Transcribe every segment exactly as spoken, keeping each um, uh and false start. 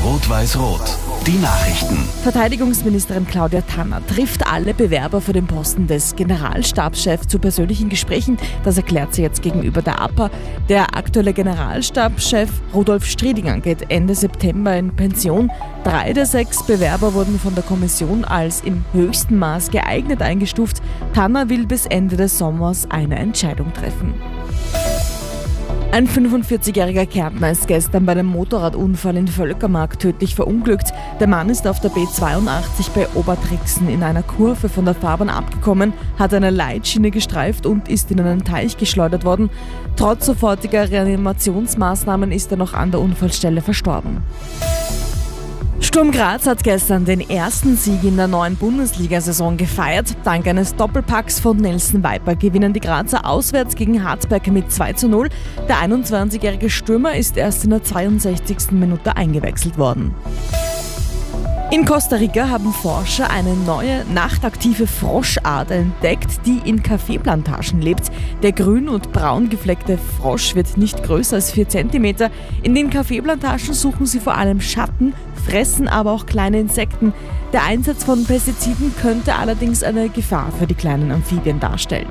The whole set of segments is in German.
Rot-Weiß-Rot. Die Nachrichten. Verteidigungsministerin Claudia Tanner trifft alle Bewerber für den Posten des Generalstabschefs zu persönlichen Gesprächen. Das erklärt sie jetzt gegenüber der A P A. Der aktuelle Generalstabschef Rudolf Striedinger geht Ende September in Pension. Drei der sechs Bewerber wurden von der Kommission als im höchsten Maß geeignet eingestuft. Tanner will bis Ende des Sommers eine Entscheidung treffen. Ein fünfundvierzigjähriger Kärntner ist gestern bei einem Motorradunfall in Völkermark tödlich verunglückt. Der Mann ist auf der B zweiundachtzig bei Obertrixen in einer Kurve von der Fahrbahn abgekommen, hat eine Leitschiene gestreift und ist in einen Teich geschleudert worden. Trotz sofortiger Reanimationsmaßnahmen ist er noch an der Unfallstelle verstorben. Sturm Graz hat gestern den ersten Sieg in der neuen Bundesliga-Saison gefeiert. Dank eines Doppelpacks von Nelson Viper gewinnen die Grazer auswärts gegen Harzberg mit zwei zu null. Der einundzwanzigjährige Stürmer ist erst in der zweiundsechzigsten Minute eingewechselt worden. In Costa Rica haben Forscher eine neue, nachtaktive Froschart entdeckt, die in Kaffeeplantagen lebt. Der grün und braun gefleckte Frosch wird nicht größer als vier Zentimeter. In den Kaffeeplantagen suchen sie vor allem Schatten, fressen aber auch kleine Insekten. Der Einsatz von Pestiziden könnte allerdings eine Gefahr für die kleinen Amphibien darstellen.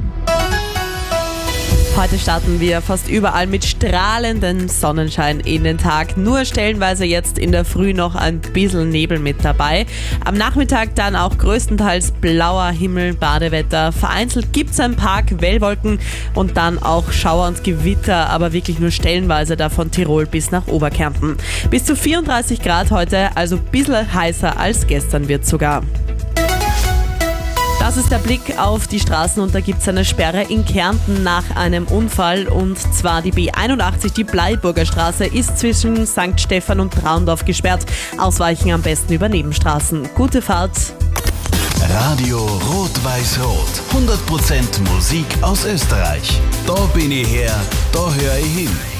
Heute starten wir fast überall mit strahlendem Sonnenschein in den Tag. Nur stellenweise jetzt in der Früh noch ein bisschen Nebel mit dabei. Am Nachmittag dann auch größtenteils blauer Himmel, Badewetter. Vereinzelt gibt es ein paar Quellwolken und dann auch Schauer und Gewitter, aber wirklich nur stellenweise da von Tirol bis nach Oberkärnten. Bis zu vierunddreißig Grad heute, also ein bisschen heißer als gestern wird sogar. Das ist der Blick auf die Straßen und da gibt es eine Sperre in Kärnten nach einem Unfall und zwar die B einundachtzig, die Bleiburger Straße, ist zwischen Sankt Stephan und Traundorf gesperrt. Ausweichen am besten über Nebenstraßen. Gute Fahrt. Radio Rot-Weiß-Rot. hundert Prozent Musik aus Österreich. Da bin ich her, da höre ich hin.